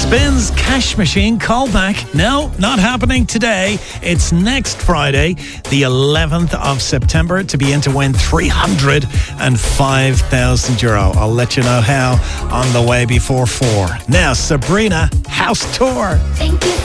Spins Cash Machine callback. No, not happening today. It's next Friday, the 11th of September, to be in to win €305,000. I'll let you know how on the way before 4. Now, Sabrina, House Tour. Thank you.